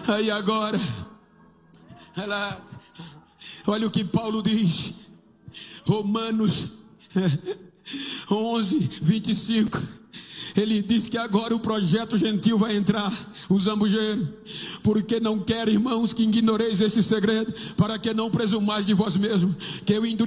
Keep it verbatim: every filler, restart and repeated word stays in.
Aí agora, ela, olha o que Paulo diz, Romanos onze, vinte e cinco. Ele diz que agora o projeto gentil vai entrar, o zambujeiro. Porque não quer, irmãos, que ignoreis este segredo, para que não presumais de vós mesmos, que eu